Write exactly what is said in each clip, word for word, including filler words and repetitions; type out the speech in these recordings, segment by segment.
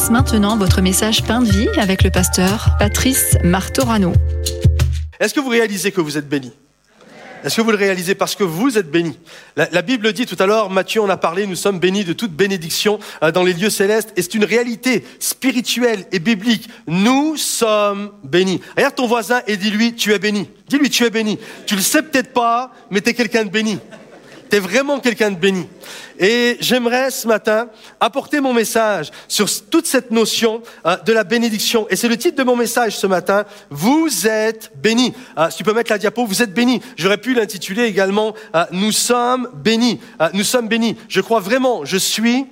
commence maintenant votre message Pain de vie avec le pasteur Patrice Martorano. Est-ce que vous réalisez que vous êtes bénis ? Est-ce que vous le réalisez parce que vous êtes bénis ? La, la Bible dit tout à l'heure, Matthieu en a parlé, nous sommes bénis de toute bénédiction euh, dans les lieux célestes. Et c'est une réalité spirituelle et biblique. Nous sommes bénis. Regarde ton voisin et dis-lui, tu es béni. Dis-lui, tu es béni. Tu le sais peut-être pas, mais tu es quelqu'un de béni. Tu es vraiment quelqu'un de béni. Et j'aimerais ce matin apporter mon message sur toute cette notion euh, de la bénédiction. Et c'est le titre de mon message ce matin, vous êtes bénis. Euh, si tu peux mettre la diapo, vous êtes bénis. J'aurais pu l'intituler également, euh, nous sommes bénis. Euh, nous sommes bénis. Je crois vraiment, je suis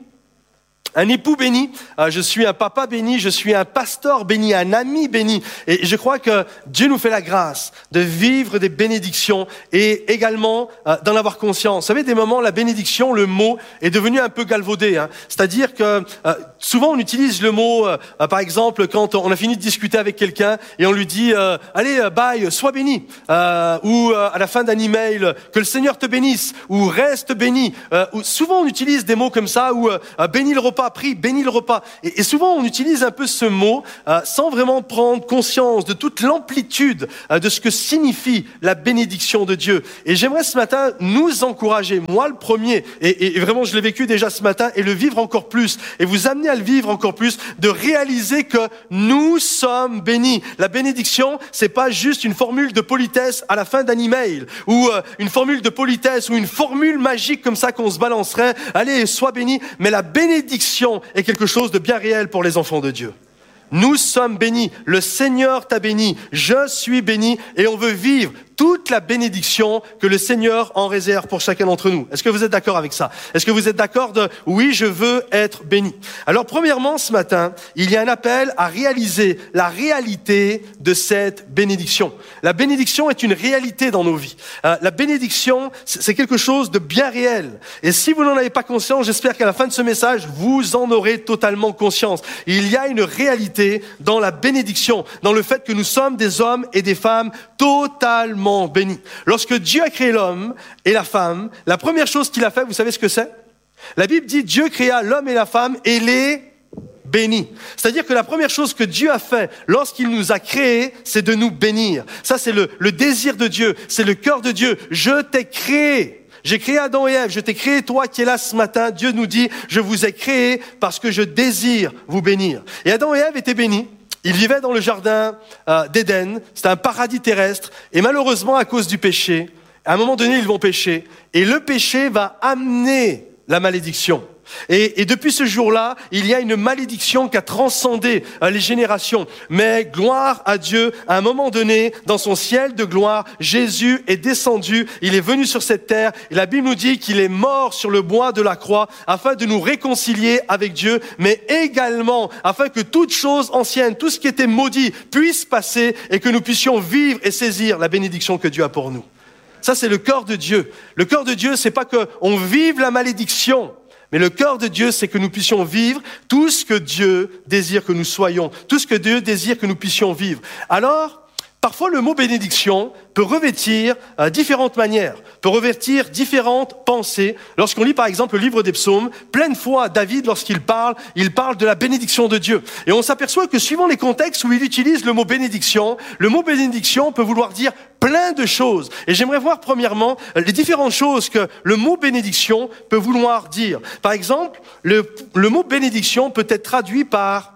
un époux béni, euh, je suis un papa béni, je suis un pasteur béni, un ami béni. Et je crois que Dieu nous fait la grâce de vivre des bénédictions et également euh, d'en avoir conscience. Vous savez, des moments, la bénédiction, le mot est devenu un peu galvaudé. Hein. C'est-à-dire que euh, souvent on utilise le mot, euh, euh, par exemple, quand on a fini de discuter avec quelqu'un et on lui dit euh, « Allez, euh, bye, sois béni euh, » ou euh, à la fin d'un email « Que le Seigneur te bénisse » ou « Reste béni euh, ». Souvent on utilise des mots comme ça ou euh, « Bénis le repas ». Prie, bénis le repas. Et, et souvent, on utilise un peu ce mot euh, sans vraiment prendre conscience de toute l'amplitude euh, de ce que signifie la bénédiction de Dieu. Et j'aimerais ce matin nous encourager, moi le premier, et, et vraiment je l'ai vécu déjà ce matin, et le vivre encore plus, et vous amener à le vivre encore plus, de réaliser que nous sommes bénis. La bénédiction, c'est pas juste une formule de politesse à la fin d'un email, ou euh, une formule de politesse, ou une formule magique comme ça qu'on se balancerait, allez, sois béni, mais la bénédiction est quelque chose de bien réel pour les enfants de Dieu. Nous sommes bénis, le Seigneur t'a béni, je suis béni et on veut vivre toute la bénédiction que le Seigneur en réserve pour chacun d'entre nous. Est-ce que vous êtes d'accord avec ça ? Est-ce que vous êtes d'accord de « oui, je veux être béni ». Alors premièrement, ce matin, il y a un appel à réaliser la réalité de cette bénédiction. La bénédiction est une réalité dans nos vies. Euh, la bénédiction, c'est quelque chose de bien réel. Et si vous n'en avez pas conscience, j'espère qu'à la fin de ce message, vous en aurez totalement conscience. Il y a une réalité dans la bénédiction, dans le fait que nous sommes des hommes et des femmes totalement béni. Lorsque Dieu a créé l'homme et la femme, la première chose qu'il a fait, vous savez ce que c'est ? La Bible dit Dieu créa l'homme et la femme et les bénit. C'est-à-dire que la première chose que Dieu a fait lorsqu'il nous a créés, c'est de nous bénir. Ça, c'est le, le désir de Dieu, c'est le cœur de Dieu. Je t'ai créé. J'ai créé Adam et Ève, je t'ai créé toi qui es là ce matin. Dieu nous dit, je vous ai créé parce que je désire vous bénir. Et Adam et Ève étaient bénis. Ils vivaient dans le jardin euh, d'Éden, c'était un paradis terrestre, et malheureusement, à cause du péché, à un moment donné, ils vont pécher, et le péché va amener la malédiction. Et, et depuis ce jour-là, il y a une malédiction qui a transcendé euh, les générations. Mais gloire à Dieu, à un moment donné, dans son ciel de gloire, Jésus est descendu, il est venu sur cette terre, et la Bible nous dit qu'il est mort sur le bois de la croix, afin de nous réconcilier avec Dieu, mais également afin que toute chose ancienne, tout ce qui était maudit, puisse passer, et que nous puissions vivre et saisir la bénédiction que Dieu a pour nous. Ça, c'est le cœur de Dieu. Le cœur de Dieu, c'est pas qu'on vive la malédiction, mais le cœur de Dieu, c'est que nous puissions vivre tout ce que Dieu désire que nous soyons, tout ce que Dieu désire que nous puissions vivre. Alors, parfois le mot bénédiction peut revêtir euh, différentes manières, peut revêtir différentes pensées. Lorsqu'on lit par exemple le livre des psaumes, pleine fois David, lorsqu'il parle, il parle de la bénédiction de Dieu. Et on s'aperçoit que suivant les contextes où il utilise le mot bénédiction, le mot bénédiction peut vouloir dire plein de choses. Et j'aimerais voir premièrement les différentes choses que le mot bénédiction peut vouloir dire. Par exemple, le, le mot bénédiction peut être traduit par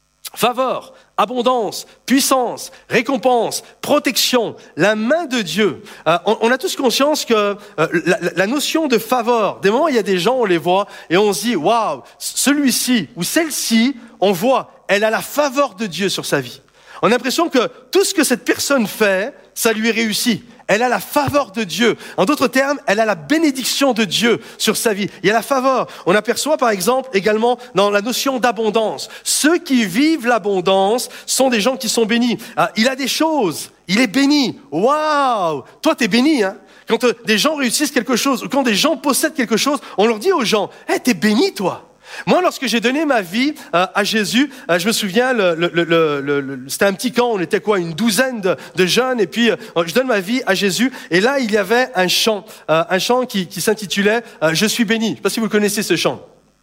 faveur, abondance, puissance, récompense, protection, la main de Dieu. Euh, on, on a tous conscience que euh, la, la notion de faveur, des moments il y a des gens, on les voit et on se dit, waouh, celui-ci ou celle-ci, on voit, elle a la faveur de Dieu sur sa vie. On a l'impression que tout ce que cette personne fait, ça lui réussit. Elle a la faveur de Dieu. En d'autres termes, elle a la bénédiction de Dieu sur sa vie. Il y a la faveur. On aperçoit par exemple également dans la notion d'abondance. Ceux qui vivent l'abondance sont des gens qui sont bénis. Ah, il a des choses. Il est béni. Waouh! Toi, t'es béni, hein? Quand euh, des gens réussissent quelque chose, ou quand des gens possèdent quelque chose, on leur dit aux gens, « Hey, t'es béni, toi! » Moi, lorsque j'ai donné ma vie euh, à Jésus, euh, je me souviens, le, le, le, le, le, c'était un petit camp, on était quoi, une douzaine de, de jeunes, et puis euh, je donne ma vie à Jésus, et là, il y avait un chant, euh, un chant qui, qui s'intitulait euh, « Je suis béni ». Je ne sais pas si vous connaissez ce chant.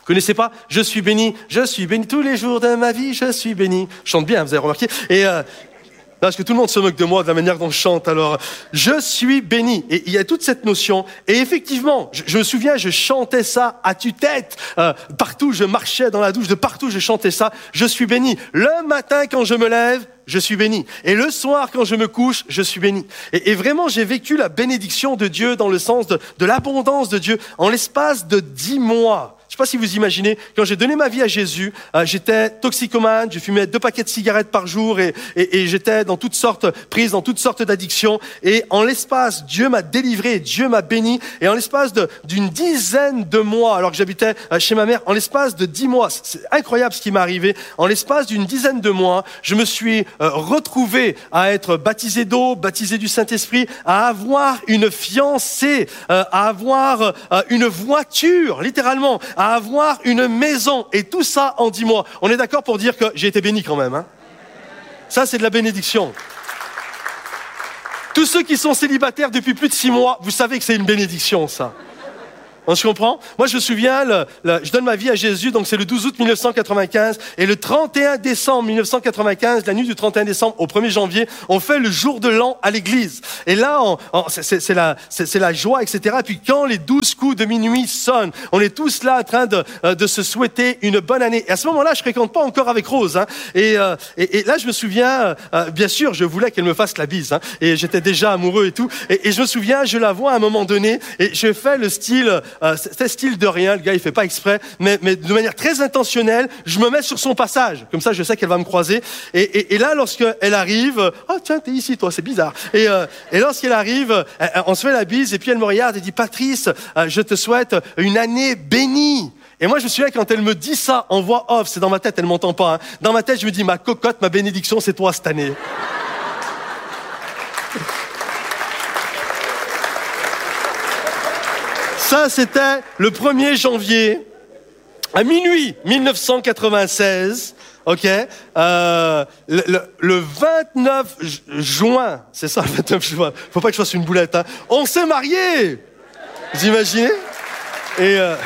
Connaissez pas? Je suis béni, je suis béni tous les jours de ma vie, je suis béni. Je chante bien, vous avez remarqué. Et euh, parce que tout le monde se moque de moi de la manière dont je chante. Alors, je suis béni. Et il y a toute cette notion. Et effectivement, je, je me souviens, je chantais ça à tue-tête. Euh, partout, je marchais dans la douche, de partout, je chantais ça. Je suis béni. Le matin, quand je me lève, je suis béni. Et le soir, quand je me couche, je suis béni. Et, et vraiment, j'ai vécu la bénédiction de Dieu dans le sens de, de l'abondance de Dieu en l'espace de dix mois. Je ne sais pas si vous imaginez, quand j'ai donné ma vie à Jésus, euh, j'étais toxicomane, je fumais deux paquets de cigarettes par jour et, et, et j'étais dans toutes sortes, prise dans toutes sortes d'addictions. Et en l'espace, Dieu m'a délivré, Dieu m'a béni. Et en l'espace de, d'une dizaine de mois, alors que j'habitais euh, chez ma mère, en l'espace de dix mois, c'est incroyable ce qui m'est arrivé, en l'espace d'une dizaine de mois, je me suis euh, retrouvé à être baptisé d'eau, baptisé du Saint-Esprit, à avoir une fiancée, euh, à avoir euh, une voiture, littéralement, à avoir une maison, et tout ça en dix mois. On est d'accord pour dire que j'ai été béni quand même, hein? Ça, c'est de la bénédiction. Tous ceux qui sont célibataires depuis plus de six mois, vous savez que c'est une bénédiction, ça. On se comprend? Moi, je me souviens, le, le, je donne ma vie à Jésus, donc c'est le douze août mille neuf cent quatre-vingt-quinze, et le trente et un décembre mille neuf cent quatre-vingt-quinze, la nuit du trente et un décembre au premier janvier, on fait le jour de l'an à l'église. Et là, on, on, c'est, c'est, c'est, la, c'est, c'est la joie, et cetera. Et puis quand les douze coups de minuit sonnent, on est tous là en train de, de se souhaiter une bonne année. Et à ce moment-là, je fréquente pas encore avec Rose, hein. Et, euh, et, et là, je me souviens, euh, bien sûr, je voulais qu'elle me fasse la bise, hein. Et j'étais déjà amoureux et tout. Et, et je me souviens, je la vois à un moment donné, et je fais le style... Euh, c'était style de rien, le gars il fait pas exprès, mais, mais de manière très intentionnelle, je me mets sur son passage, comme ça je sais qu'elle va me croiser, et, et, et là lorsqu'elle arrive, ah oh, tiens t'es ici toi, c'est bizarre, et, euh, et lorsqu'elle arrive, on se fait la bise, et puis elle me regarde et dit Patrice, euh, je te souhaite une année bénie. Et moi je me souviens quand elle me dit ça en voix off, c'est dans ma tête, elle m'entend pas, hein. Dans ma tête je me dis ma cocotte, ma bénédiction c'est toi cette année. Ça, c'était le premier janvier, à minuit mille neuf cent quatre-vingt-seize, ok, euh, le, le, le vingt-neuf juin, c'est ça, le vingt-neuf juin, faut pas que je fasse une boulette, hein, on s'est mariés, vous imaginez? Et, euh,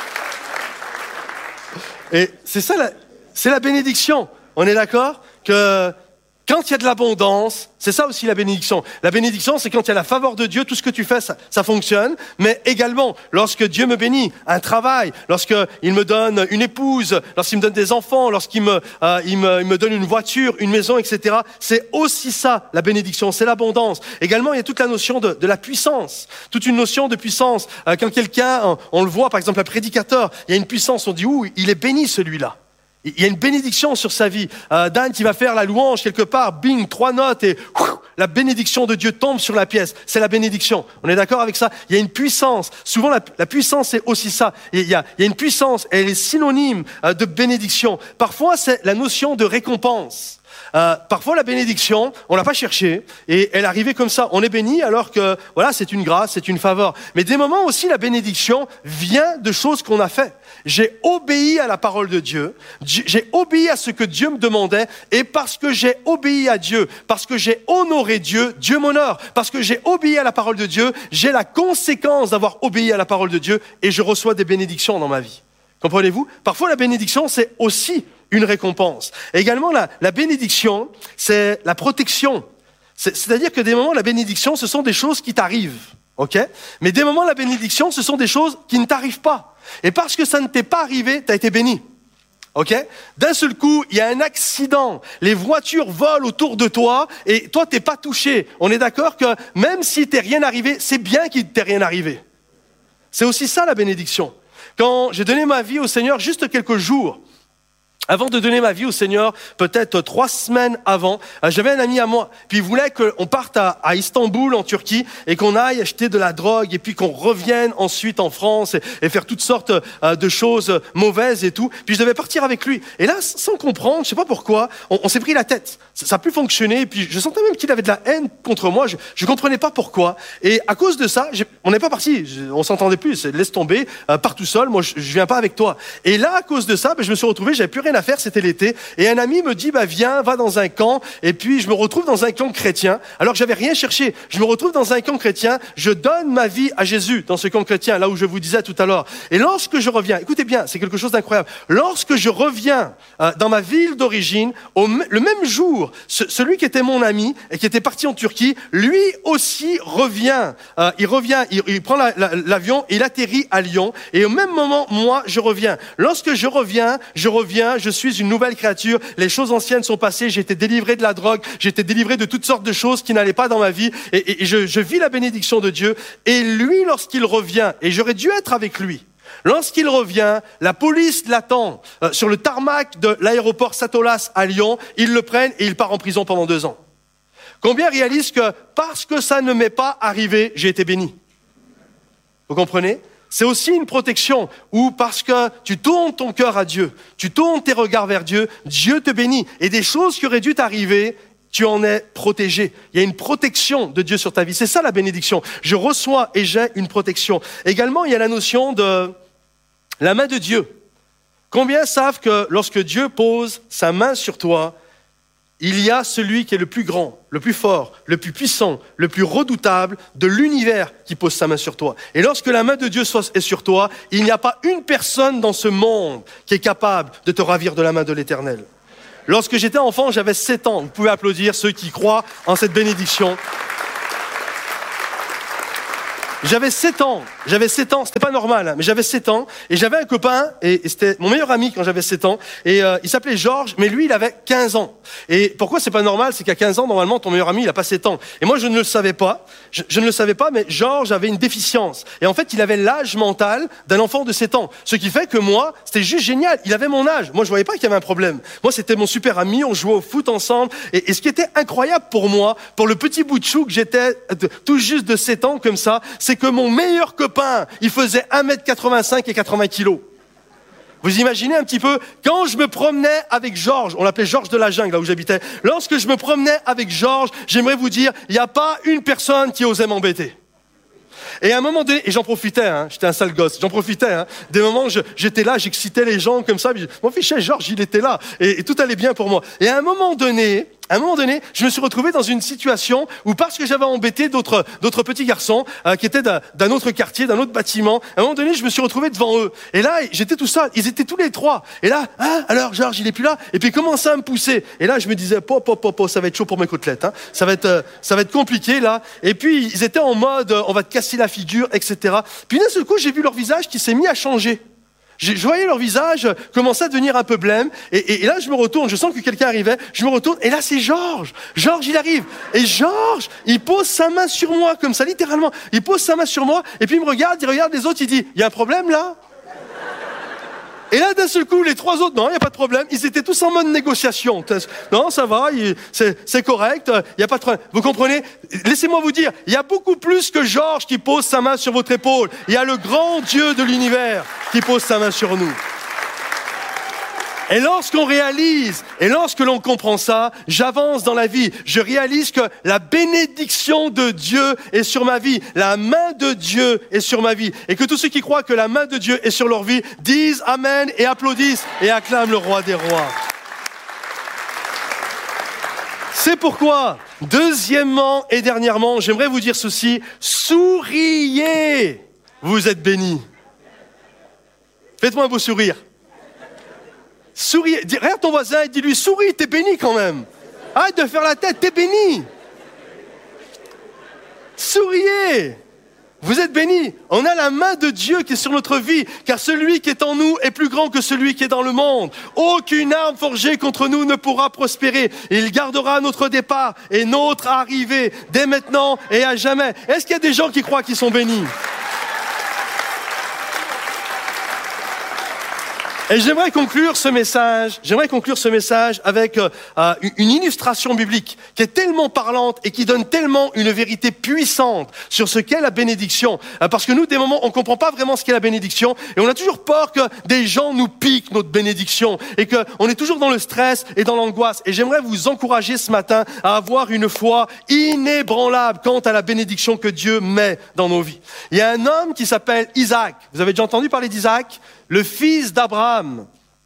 et c'est ça, la, c'est la bénédiction, on est d'accord que... Quand il y a de l'abondance, c'est ça aussi la bénédiction. La bénédiction, c'est quand il y a la faveur de Dieu, tout ce que tu fais, ça, ça fonctionne. Mais également, lorsque Dieu me bénit, un travail, lorsqu'il me donne une épouse, lorsqu'il me donne des enfants, lorsqu'il me, euh, il me, il me donne une voiture, une maison, et cetera. C'est aussi ça, la bénédiction, c'est l'abondance. Également, il y a toute la notion de, de la puissance, toute une notion de puissance. Euh, quand quelqu'un, on, on le voit, par exemple, un prédicateur, il y a une puissance, on dit, ouh, il est béni celui-là. Il y a une bénédiction sur sa vie. Euh, Dan qui va faire la louange quelque part, bing, trois notes et ouf, la bénédiction de Dieu tombe sur la pièce. C'est la bénédiction. On est d'accord avec ça? Il y a une puissance. Souvent, la, la puissance, c'est aussi ça. Il y a, il y a une puissance, elle est synonyme euh, de bénédiction. Parfois, c'est la notion de récompense. Euh, parfois la bénédiction, on l'a pas cherchée et elle arrivait comme ça. On est béni alors que voilà, c'est une grâce, c'est une faveur. Mais des moments aussi, la bénédiction vient de choses qu'on a fait. J'ai obéi à la parole de Dieu, j'ai obéi à ce que Dieu me demandait, et parce que j'ai obéi à Dieu, parce que j'ai honoré Dieu, Dieu m'honore. Parce que j'ai obéi à la parole de Dieu, j'ai la conséquence d'avoir obéi à la parole de Dieu et je reçois des bénédictions dans ma vie. Comprenez-vous? Parfois la bénédiction, c'est aussi une récompense. Et également, la, la bénédiction, c'est la protection. C'est, c'est-à-dire que des moments, la bénédiction, ce sont des choses qui t'arrivent, ok? Mais des moments, la bénédiction, ce sont des choses qui ne t'arrivent pas. Et parce que ça ne t'est pas arrivé, tu as été béni, ok? D'un seul coup, il y a un accident, les voitures volent autour de toi et toi, t'es pas touché. On est d'accord que même si t'es rien arrivé, c'est bien qu'il t'est rien arrivé. C'est aussi ça, la bénédiction. Quand j'ai donné ma vie au Seigneur juste quelques jours, avant de donner ma vie au Seigneur, peut-être trois semaines avant, j'avais un ami à moi, puis il voulait qu'on parte à, à Istanbul, en Turquie, et qu'on aille acheter de la drogue, et puis qu'on revienne ensuite en France, et, et faire toutes sortes euh, de choses mauvaises et tout. Puis je devais partir avec lui. Et là, sans comprendre, je sais pas pourquoi, on, on s'est pris la tête. Ça a pu fonctionner, et puis je sentais même qu'il avait de la haine contre moi, je ne comprenais pas pourquoi. Et à cause de ça, j'ai, on n'est pas parti, je, on s'entendait plus, c'est laisse tomber, euh, pars tout seul, moi je, je viens pas avec toi. Et là, à cause de ça, ben, je me suis retrouvé, j'avais plus rien à faire, c'était l'été, et un ami me dit, bah, viens, va dans un camp, et puis je me retrouve dans un camp chrétien, alors que j'avais rien cherché. Je me retrouve dans un camp chrétien, je donne ma vie à Jésus dans ce camp chrétien, là où je vous disais tout à l'heure. Et lorsque je reviens, écoutez bien, c'est quelque chose d'incroyable, lorsque je reviens euh, dans ma ville d'origine, au, le même jour, ce, celui qui était mon ami et qui était parti en Turquie, lui aussi revient. Euh, il revient, il, il prend la, la, l'avion, il atterrit à Lyon. Et au même moment, moi, je reviens. Lorsque je reviens, je reviens, je suis une nouvelle créature. Les choses anciennes sont passées. J'ai été délivré de la drogue. J'ai été délivré de toutes sortes de choses qui n'allaient pas dans ma vie. Et, et, et je, je vis la bénédiction de Dieu. Et lui, lorsqu'il revient, et j'aurais dû être avec lui, lorsqu'il revient, la police l'attend euh, sur le tarmac de l'aéroport Satolas à Lyon. Ils le prennent et il part en prison pendant deux ans. Combien réalisent que parce que ça ne m'est pas arrivé, j'ai été béni? Vous comprenez? C'est aussi une protection où parce que tu tournes ton cœur à Dieu, tu tournes tes regards vers Dieu, Dieu te bénit. Et des choses qui auraient dû t'arriver, tu en es protégé. Il y a une protection de Dieu sur ta vie. C'est ça la bénédiction. Je reçois et j'ai une protection. Également, il y a la notion de la main de Dieu. Combien savent que lorsque Dieu pose sa main sur toi, il y a celui qui est le plus grand, le plus fort, le plus puissant, le plus redoutable de l'univers qui pose sa main sur toi. Et lorsque la main de Dieu est sur toi, il n'y a pas une personne dans ce monde qui est capable de te ravir de la main de l'Éternel. Lorsque j'étais enfant, j'avais sept ans. Vous pouvez applaudir ceux qui croient en cette bénédiction. J'avais sept ans, j'avais sept ans, c'était pas normal, hein, mais j'avais sept ans, et j'avais un copain, et, et c'était mon meilleur ami quand j'avais sept ans, et euh, il s'appelait Georges, mais lui il avait quinze ans. Et pourquoi c'est pas normal? C'est qu'à quinze ans, normalement, ton meilleur ami, il a pas sept ans. Et moi, je ne le savais pas, je, je ne le savais pas, mais Georges avait une déficience. Et en fait, il avait l'âge mental d'un enfant de sept ans. Ce qui fait que moi, c'était juste génial, il avait mon âge. Moi, je voyais pas qu'il y avait un problème. Moi, c'était mon super ami, on jouait au foot ensemble, et, et ce qui était incroyable pour moi, pour le petit bout de chou que j'étais, de, tout juste de sept ans comme ça, c'est que mon meilleur copain, il faisait un mètre quatre-vingt-cinq et quatre-vingts kilos. Vous imaginez un petit peu, quand je me promenais avec Georges, on l'appelait Georges de la jungle, là où j'habitais, lorsque je me promenais avec Georges, j'aimerais vous dire, il n'y a pas une personne qui osait m'embêter. Et à un moment donné, et j'en profitais, hein, j'étais un sale gosse, j'en profitais, hein, des moments où je, j'étais là, j'excitais les gens comme ça, puis je m'en fichais, Georges, il était là, et, et tout allait bien pour moi. Et à un moment donné, à un moment donné, je me suis retrouvé dans une situation où parce que j'avais embêté d'autres, d'autres petits garçons euh, qui étaient d'un, d'un autre quartier, d'un autre bâtiment, à un moment donné, je me suis retrouvé devant eux. Et là, j'étais tout seul, ils étaient tous les trois. Et là, ah, alors Georges, il est plus là. Et puis ils commençaient à me pousser. Et là, je me disais, pop, pop, pop, pop, ça va être chaud pour mes côtelettes. Hein. Ça va être, euh, ça va être compliqué là. Et puis ils étaient en mode, euh, on va te casser la figure, et cetera. Puis d'un seul coup, j'ai vu leur visage qui s'est mis à changer. Je voyais leur visage commencer à devenir un peu blême. Et, et, et là, je me retourne, je sens que quelqu'un arrivait. Je me retourne, et là, c'est Georges. Georges, il arrive. Et Georges, il pose sa main sur moi, comme ça, littéralement. Il pose sa main sur moi, et puis il me regarde, il regarde les autres, il dit, il y a un problème là? Et là, d'un seul coup, les trois autres, non, il n'y a pas de problème. Ils étaient tous en mode négociation. Non, ça va, il, c'est, c'est correct, il n'y a pas de problème. Vous comprenez? Laissez-moi vous dire, il y a beaucoup plus que Georges qui pose sa main sur votre épaule. Il y a le grand Dieu de l'univers qui pose sa main sur nous. Et lorsqu'on réalise, et lorsque l'on comprend ça, j'avance dans la vie. Je réalise que la bénédiction de Dieu est sur ma vie. La main de Dieu est sur ma vie. Et que tous ceux qui croient que la main de Dieu est sur leur vie disent Amen et applaudissent et acclament le roi des rois. C'est pourquoi, deuxièmement et dernièrement, j'aimerais vous dire ceci, souriez, vous êtes bénis. Faites-moi un beau sourire. Souris, regarde ton voisin et dis-lui, souris, t'es béni quand même. Arrête de faire la tête, t'es béni. Souriez, vous êtes bénis. On a la main de Dieu qui est sur notre vie, car celui qui est en nous est plus grand que celui qui est dans le monde. Aucune arme forgée contre nous ne pourra prospérer. Il gardera notre départ et notre arrivée, dès maintenant et à jamais. Est-ce qu'il y a des gens qui croient qu'ils sont bénis ? Et j'aimerais conclure ce message, j'aimerais conclure ce message avec euh, une illustration biblique qui est tellement parlante et qui donne tellement une vérité puissante sur ce qu'est la bénédiction. Euh, parce que nous, des moments, on comprend pas vraiment ce qu'est la bénédiction et on a toujours peur que des gens nous piquent notre bénédiction et qu'on est toujours dans le stress et dans l'angoisse. Et j'aimerais vous encourager ce matin à avoir une foi inébranlable quant à la bénédiction que Dieu met dans nos vies. Il y a un homme qui s'appelle Isaac. Vous avez déjà entendu parler d'Isaac ? Le fils d'Abraham.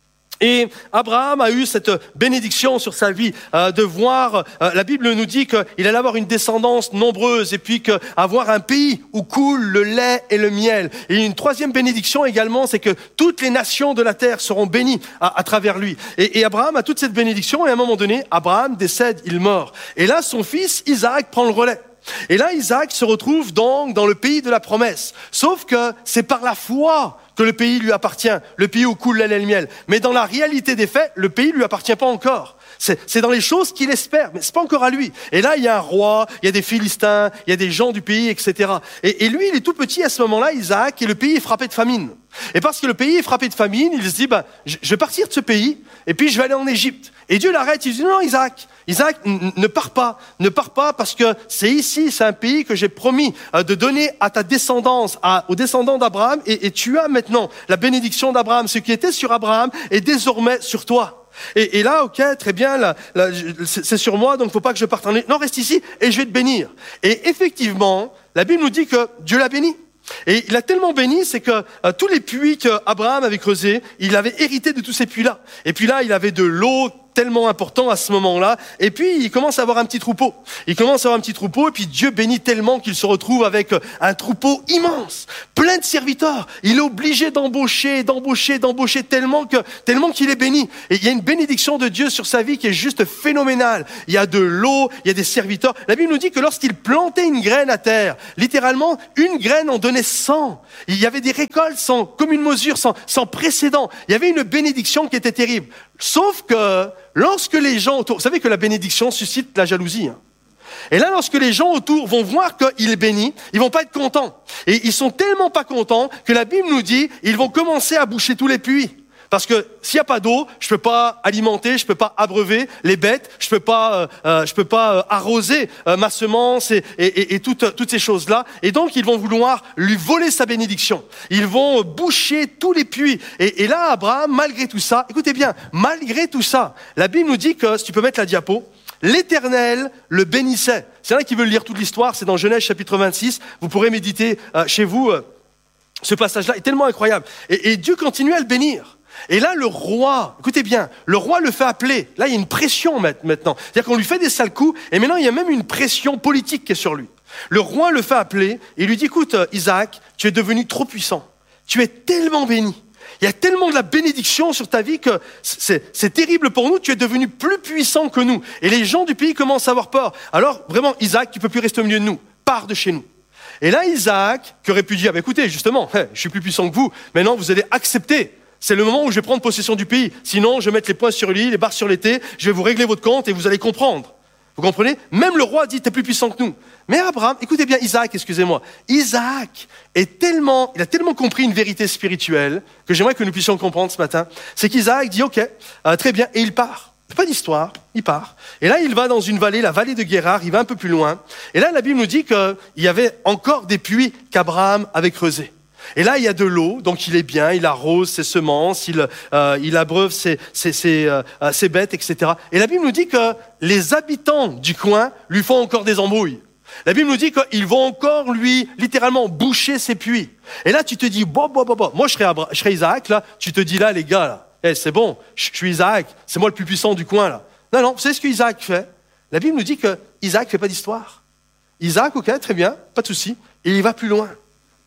Et Abraham a eu cette bénédiction sur sa vie euh, de voir, euh, la Bible nous dit qu'il allait avoir une descendance nombreuse et puis qu'avoir un pays où coule le lait et le miel. Et une troisième bénédiction également, c'est que toutes les nations de la terre seront bénies à, à travers lui. Et, et Abraham a toute cette bénédiction et à un moment donné, Abraham décède, il meurt. Et là, son fils Isaac prend le relais. Et là, Isaac se retrouve donc dans le pays de la promesse. Sauf que c'est par la foi que le pays lui appartient, le pays où coule le lait et le miel. Mais dans la réalité des faits, le pays lui appartient pas encore. C'est, c'est dans les choses qu'il espère, mais c'est pas encore à lui. Et là, il y a un roi, il y a des Philistins, il y a des gens du pays, et cetera. Et, et lui, il est tout petit à ce moment-là, Isaac, et le pays est frappé de famine. Et parce que le pays est frappé de famine, il se dit, ben, je vais partir de ce pays, et puis je vais aller en Égypte. Et Dieu l'arrête, il dit, non, Isaac, Isaac, n- ne pars pas, ne pars pas, parce que c'est ici, c'est un pays que j'ai promis euh, de donner à ta descendance, à, aux descendants d'Abraham, et, et tu as maintenant la bénédiction d'Abraham. Ce qui était sur Abraham est désormais sur toi. Et, et là, ok, très bien, là, là, c'est, c'est sur moi, donc faut pas que je parte en Égypte. Non, reste ici, et je vais te bénir. Et effectivement, la Bible nous dit que Dieu l'a béni. Et il a tellement béni, c'est que euh, tous les puits qu'Abraham avait creusés, il avait hérité de tous ces puits-là. Et puis là, il avait de l'eau tellement important à ce moment-là. Et puis, il commence à avoir un petit troupeau. Il commence à avoir un petit troupeau, et puis Dieu bénit tellement qu'il se retrouve avec un troupeau immense, plein de serviteurs. Il est obligé d'embaucher, d'embaucher, d'embaucher tellement que, tellement qu'il est béni. Et il y a une bénédiction de Dieu sur sa vie qui est juste phénoménale. Il y a de l'eau, il y a des serviteurs. La Bible nous dit que lorsqu'il plantait une graine à terre, littéralement, une graine en donnait cent. Il y avait des récoltes sans commune mesure, sans, sans précédent. Il y avait une bénédiction qui était terrible. Sauf que lorsque les gens autour, vous savez que la bénédiction suscite la jalousie. Hein. Et là, lorsque les gens autour vont voir qu'il est béni, ils vont pas être contents. Et ils sont tellement pas contents que la Bible nous dit, ils vont commencer à boucher tous les puits. Parce que s'il n'y a pas d'eau, je peux pas alimenter, je peux pas abreuver les bêtes, je peux pas, euh, je peux pas euh, arroser euh, ma semence et, et, et, et toutes, toutes ces choses-là. Et donc, ils vont vouloir lui voler sa bénédiction. Ils vont boucher tous les puits. Et, et là, Abraham, malgré tout ça, écoutez bien, malgré tout ça, la Bible nous dit que, si tu peux mettre la diapo, l'Éternel le bénissait. C'est là qui veut lire toute l'histoire, c'est dans Genèse chapitre vingt-six. Vous pourrez méditer euh, chez vous. Euh, ce passage-là est tellement incroyable. Et, et Dieu continue à le bénir. Et là, le roi, écoutez bien, le roi le fait appeler. Là, il y a une pression maintenant. C'est-à-dire qu'on lui fait des sales coups, et maintenant, il y a même une pression politique qui est sur lui. Le roi le fait appeler, et il lui dit, écoute, Isaac, tu es devenu trop puissant. Tu es tellement béni. Il y a tellement de la bénédiction sur ta vie que c'est, c'est terrible pour nous. Tu es devenu plus puissant que nous. Et les gens du pays commencent à avoir peur. Alors, vraiment, Isaac, tu peux plus rester au milieu de nous. Pars de chez nous. Et là, Isaac, qui aurait pu dire, bah, écoutez, justement, je suis plus puissant que vous. Maintenant, vous allez accepter. C'est le moment où je vais prendre possession du pays. Sinon, je vais mettre les points sur les i, les barres sur les t, je vais vous régler votre compte et vous allez comprendre. Vous comprenez ? Même le roi dit, t'es plus puissant que nous. Mais Abraham, écoutez bien, Isaac, excusez-moi. Isaac est tellement, il a tellement compris une vérité spirituelle que j'aimerais que nous puissions comprendre ce matin. C'est qu'Isaac dit, ok, euh, très bien, et il part. C'est pas d'histoire, il part. Et là, il va dans une vallée, la vallée de Guérar, il va un peu plus loin. Et là, la Bible nous dit qu'il y avait encore des puits qu'Abraham avait creusés. Et là, il y a de l'eau, donc il est bien, il arrose ses semences, il, euh, il abreuve ses, ses, ses, euh, ses bêtes, et cetera. Et la Bible nous dit que les habitants du coin lui font encore des embrouilles. La Bible nous dit qu'ils vont encore lui, littéralement, boucher ses puits. Et là, tu te dis, bon, bon, bon, bon. Moi, je serais, Abra- je serais Isaac, là. Tu te dis, là, les gars, là, hey, c'est bon, je, je suis Isaac, c'est moi le plus puissant du coin, là. Non, non, vous savez ce que Isaac fait ? La Bible nous dit que Isaac fait pas d'histoire. Isaac, ok, très bien, pas de souci. Et il va plus loin.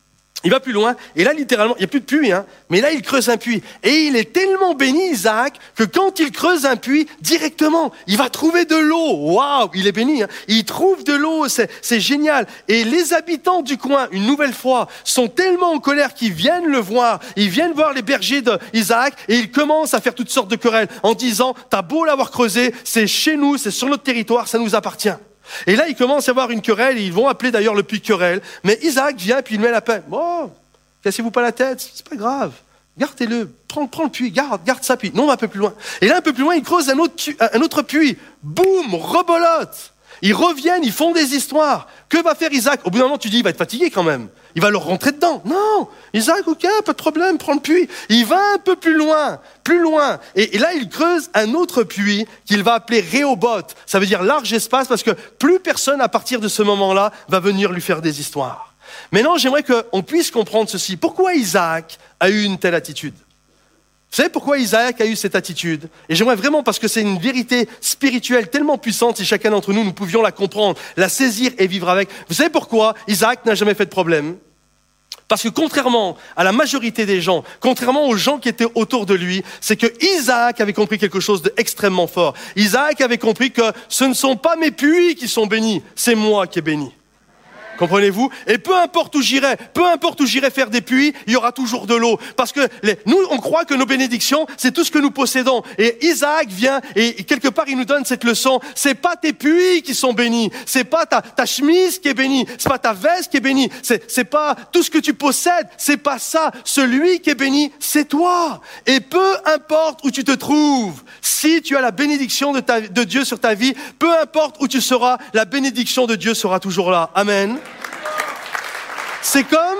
Il va plus loin, et là, littéralement, il n'y a plus de puits, hein, mais là, il creuse un puits. Et il est tellement béni, Isaac, que quand il creuse un puits, directement, il va trouver de l'eau. Waouh, il est béni, hein. Il trouve de l'eau, c'est, c'est génial. Et les habitants du coin, une nouvelle fois, sont tellement en colère qu'ils viennent le voir. Ils viennent voir les bergers d'Isaac, et ils commencent à faire toutes sortes de querelles, en disant, t'as beau l'avoir creusé, c'est chez nous, c'est sur notre territoire, ça nous appartient. Et là, il commence à avoir une querelle, et ils vont appeler d'ailleurs le puits querelle. Mais Isaac vient, puis il met la paix. Bon, cassez-vous pas la tête, c'est pas grave. gardez-le, prends, prends le puits, garde, garde ça, puis non, on va un peu plus loin. Et là, un peu plus loin, ils creusent un autre, un autre puits. Boum, rebolote. Ils reviennent, ils font des histoires. Que va faire Isaac? Au bout d'un moment, tu dis, il va être fatigué quand même. Il va leur rentrer dedans. Non, Isaac, ok, pas de problème, prends le puits. Il va un peu plus loin, plus loin. Et, et là, il creuse un autre puits qu'il va appeler Rehoboth. Ça veut dire large espace parce que plus personne, à partir de ce moment-là, va venir lui faire des histoires. Maintenant, j'aimerais qu'on puisse comprendre ceci. Pourquoi Isaac a eu une telle attitude? Vous savez pourquoi Isaac a eu cette attitude? Et j'aimerais vraiment, parce que c'est une vérité spirituelle tellement puissante, si chacun d'entre nous, nous pouvions la comprendre, la saisir et vivre avec. Vous savez pourquoi Isaac n'a jamais fait de problème? Parce que contrairement à la majorité des gens, contrairement aux gens qui étaient autour de lui, c'est que Isaac avait compris quelque chose d'extrêmement fort. Isaac avait compris que ce ne sont pas mes puits qui sont bénis, c'est moi qui est béni. Comprenez-vous? Et peu importe où j'irai, peu importe où j'irai faire des puits, il y aura toujours de l'eau. Parce que les, nous, on croit que nos bénédictions, c'est tout ce que nous possédons. Et Isaac vient et, et quelque part, il nous donne cette leçon. C'est pas tes puits qui sont bénis. C'est pas ta, ta chemise qui est bénie. C'est pas ta veste qui est bénie. C'est, c'est pas tout ce que tu possèdes. C'est pas ça. Celui qui est béni, c'est toi. Et peu importe où tu te trouves, si tu as la bénédiction de, ta, de Dieu sur ta vie, peu importe où tu seras, la bénédiction de Dieu sera toujours là. Amen. C'est comme,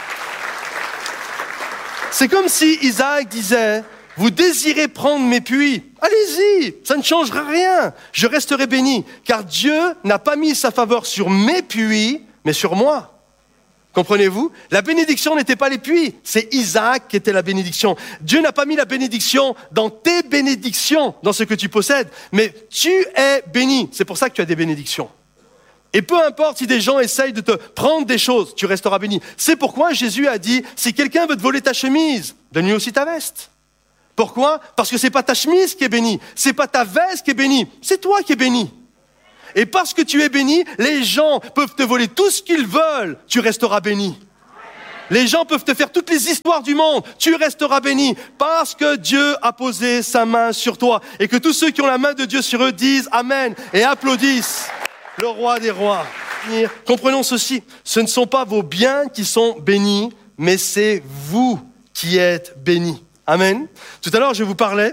c'est comme si Isaac disait, vous désirez prendre mes puits, allez-y, ça ne changera rien, je resterai béni, car Dieu n'a pas mis sa faveur sur mes puits, mais sur moi. Comprenez-vous? La bénédiction n'était pas les puits, c'est Isaac qui était la bénédiction. Dieu n'a pas mis la bénédiction dans tes bénédictions, dans ce que tu possèdes, mais tu es béni, c'est pour ça que tu as des bénédictions. Et peu importe si des gens essayent de te prendre des choses, tu resteras béni. C'est pourquoi Jésus a dit, si quelqu'un veut te voler ta chemise, donne-lui aussi ta veste. Pourquoi? Parce que c'est pas ta chemise qui est bénie, c'est pas ta veste qui est bénie, c'est toi qui es béni. Et parce que tu es béni, les gens peuvent te voler tout ce qu'ils veulent, tu resteras béni. Les gens peuvent te faire toutes les histoires du monde, tu resteras béni, parce que Dieu a posé sa main sur toi. Et que tous ceux qui ont la main de Dieu sur eux disent Amen et applaudissent le roi des rois. Comprenons ceci, ce ne sont pas vos biens qui sont bénis, mais c'est vous qui êtes bénis. Amen. Tout à l'heure, je vous parlais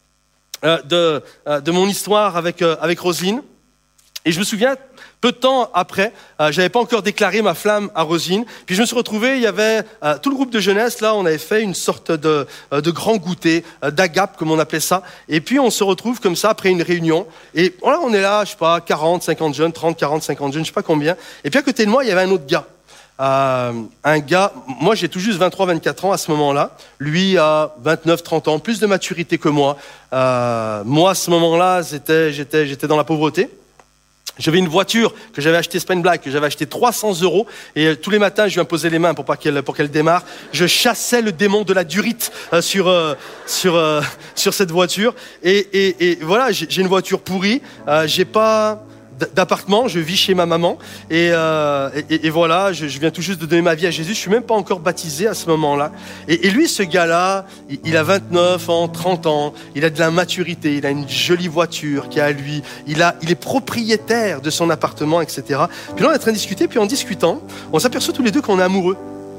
euh, de, euh, de mon histoire avec, euh, avec Roselyne. Et je me souviens, peu de temps après, euh, j'avais pas encore déclaré ma flamme à Roselyne. Puis je me suis retrouvé, il y avait euh, tout le groupe de jeunesse, là, on avait fait une sorte de, euh, de grand goûter, euh, d'agape, comme on appelait ça. Et puis on se retrouve comme ça après une réunion. Et voilà, on est là, je sais pas, quarante, cinquante jeunes, trente, quarante, cinquante jeunes, je sais pas combien. Et puis à côté de moi, il y avait un autre gars. Euh, un gars, moi j'ai tout juste vingt-trois, vingt-quatre ans à ce moment-là. Lui a vingt-neuf, trente ans, plus de maturité que moi. Euh, moi, à ce moment-là, j'étais, j'étais, j'étais dans la pauvreté. J'avais une voiture que j'avais achetée, c'est pas une blague, que j'avais achetée trois cents euros. Et euh, tous les matins, je lui imposais les mains pour pas qu'elle, pour qu'elle démarre. Je chassais le démon de la durite euh, sur euh, sur euh, sur cette voiture. Et, et, et voilà, j'ai, j'ai une voiture pourrie. Euh, j'ai pas d'appartement, je vis chez ma maman. Et, euh, et, et voilà, je, je viens tout juste de donner ma vie à Jésus. Je suis même pas encore baptisé à ce moment-là. Et, et lui, ce gars-là, il, il a vingt-neuf ans, trente ans. Il a de la maturité. Il a une jolie voiture qui est à lui. Il a, il est propriétaire de son appartement, et cetera. Puis là, on est en train de discuter. Puis en discutant, on s'aperçoit tous les deux qu'on est amoureux.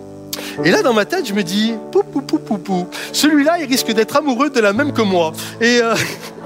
Et là, dans ma tête, je me dis, pou, pou, pou, pou, pou. Celui-là, il risque d'être amoureux de la même que moi. Et euh,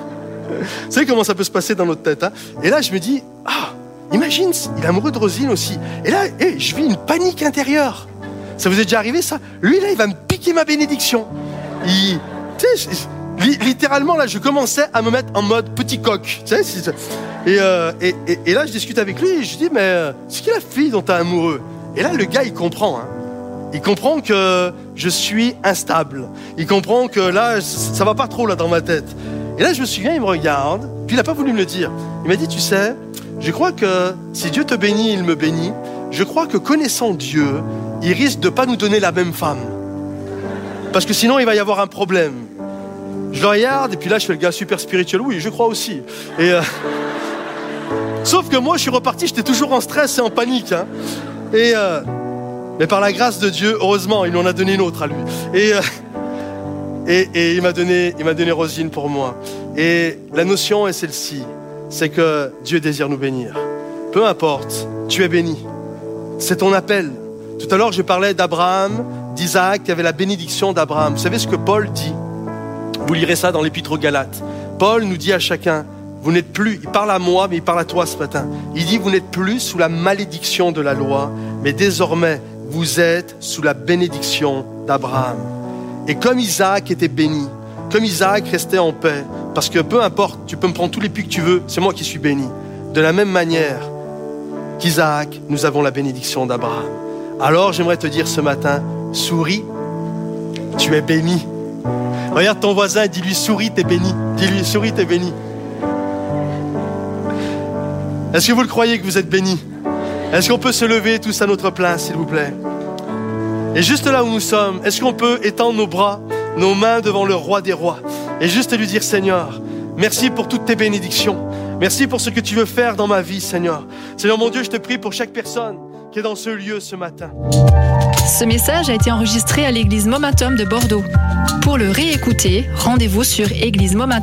vous savez comment ça peut se passer dans notre tête, hein? Et là, je me dis, ah, imagine, il est amoureux de Roselyne aussi. Et là, hey, je vis une panique intérieure. Ça vous est déjà arrivé, ça? Lui, là, il va me piquer ma bénédiction. Il, tu sais, je, littéralement, là, je commençais à me mettre en mode petit coq. Tu sais, c'est, et, euh, et, et, et là, je discute avec lui et je dis, mais c'est qui la fille dont t'es amoureux? Et là, le gars, il comprend, hein. Il comprend que je suis instable. Il comprend que là, ça va pas trop là dans ma tête. Et là, je me souviens, il me regarde, puis il n'a pas voulu me le dire. Il m'a dit, tu sais, je crois que si Dieu te bénit, il me bénit. Je crois que connaissant Dieu, il risque de pas nous donner la même femme. Parce que sinon, il va y avoir un problème. Je le regarde, et puis là, je fais le gars super spirituel. Oui, je crois aussi. Et euh... Sauf que moi, je suis reparti, j'étais toujours en stress et en panique. Hein. Et... Euh... Mais par la grâce de Dieu, heureusement, il en a donné une autre à lui. Et, euh, et, et il m'a donné, il m'a donné Roselyne pour moi. Et la notion est celle-ci, c'est que Dieu désire nous bénir. Peu importe, tu es béni. C'est ton appel. Tout à l'heure, je parlais d'Abraham, d'Isaac, il y avait la bénédiction d'Abraham. Vous savez ce que Paul dit? Vous lirez ça dans l'Épître aux Galates. Paul nous dit à chacun, vous n'êtes plus, il parle à moi, mais il parle à toi ce matin. Il dit, vous n'êtes plus sous la malédiction de la loi, mais désormais, vous êtes sous la bénédiction d'Abraham. Et comme Isaac était béni, comme Isaac restait en paix, parce que peu importe, tu peux me prendre tous les puits que tu veux, c'est moi qui suis béni. De la même manière qu'Isaac, nous avons la bénédiction d'Abraham. Alors j'aimerais te dire ce matin, souris, tu es béni. Regarde ton voisin et dis-lui, souris, t'es béni. Dis-lui, souris, t'es béni. Est-ce que vous le croyez que vous êtes béni? Est-ce qu'on peut se lever tous à notre place, s'il vous plaît? Et juste là où nous sommes, est-ce qu'on peut étendre nos bras, nos mains devant le roi des rois et juste lui dire, Seigneur, merci pour toutes tes bénédictions. Merci pour ce que tu veux faire dans ma vie, Seigneur. Seigneur mon Dieu, je te prie pour chaque personne qui est dans ce lieu ce matin. Ce message a été enregistré à l'église Momentum de Bordeaux. Pour le réécouter, rendez-vous sur église momentum.